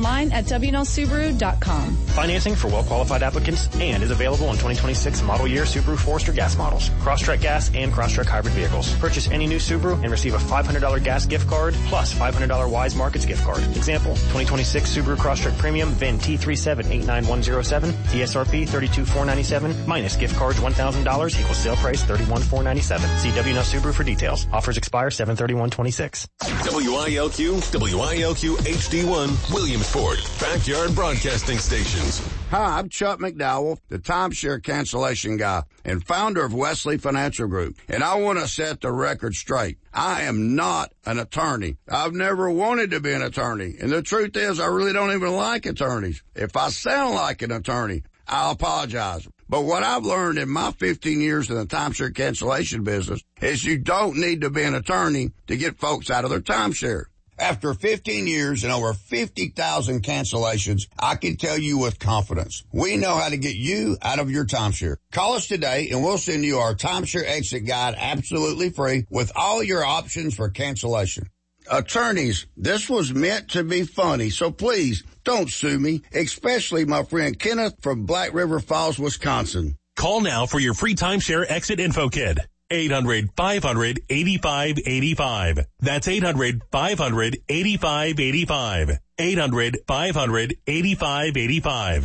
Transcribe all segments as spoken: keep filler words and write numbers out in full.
online at W N L Subaru dot com. Financing for well-qualified applicants and is available on twenty twenty-six model year Subaru Forester gas models, Crosstrek gas, and Crosstrek hybrid vehicles. Purchase any new Subaru and receive a five hundred dollars gas gift card plus five hundred dollars Wise Markets gift card. Example, twenty twenty-six Subaru Crosstrek Premium V I N T three seven eight nine one zero seven, T S R P thirty-two thousand four hundred ninety-seven dollars minus gift cards one thousand dollars equals sale price thirty-one thousand four hundred ninety-seven dollars. See W N L Subaru for details. Offers expire seven thirty-one twenty-six. W I L Q, W I L Q H D one, Williamsport, Backyard Broadcasting Stations. Hi, I'm Chuck McDowell, the timeshare cancellation guy and founder of Wesley Financial Group. And I want to set the record straight. I am not an attorney. I've never wanted to be an attorney. And the truth is, I really don't even like attorneys. If I sound like an attorney, I'll apologize. But what I've learned in my fifteen years in the timeshare cancellation business is you don't need to be an attorney to get folks out of their timeshare. After fifteen years and over fifty thousand cancellations, I can tell you with confidence, we know how to get you out of your timeshare. Call us today and we'll send you our timeshare exit guide absolutely free with all your options for cancellation. Attorneys, this was meant to be funny, so please don't sue me, especially my friend Kenneth from Black River Falls, Wisconsin. Call now for your free timeshare exit info kit. eight hundred, five hundred, eighty-five eighty-five. That's eight hundred, five hundred, eighty-five eighty-five. eight hundred, five hundred, eighty-five eighty-five.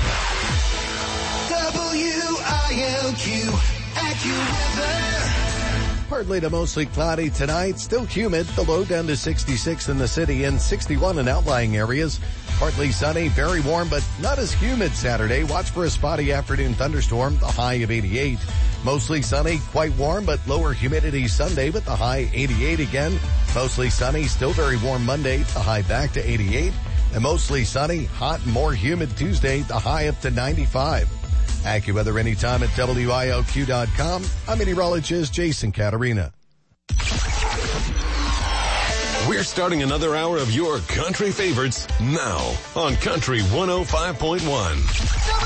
W I L Q, AccuWeather. Partly to mostly cloudy tonight. Still humid. The low down to sixty-six in the city and sixty-one in outlying areas. Partly sunny, very warm, but not as humid Saturday. Watch for a spotty afternoon thunderstorm, the high of eighty-eight. Mostly sunny, quite warm, but lower humidity Sunday, but the high eighty-eight again. Mostly sunny, still very warm Monday, the high back to eighty-eight. And mostly sunny, hot and more humid Tuesday, the high up to ninety-five. AccuWeather anytime at W I L Q dot com. I'm meteorologist Jason Caterina. We're starting another hour of your country favorites now on Country one oh five point one.